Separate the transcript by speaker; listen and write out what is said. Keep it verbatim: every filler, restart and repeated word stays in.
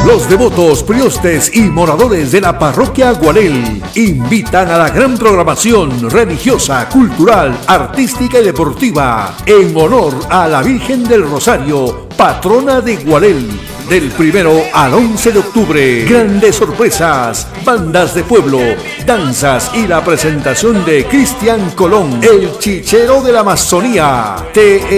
Speaker 1: Los devotos, priostes y moradores de la parroquia Gualel invitan a la gran programación religiosa, cultural, artística y deportiva en honor a la Virgen del Rosario, patrona de Gualel. Del primero al once de octubre, grandes sorpresas, bandas de pueblo, danzas y la presentación de Cristian Colón, el chichero de la Amazonía. Te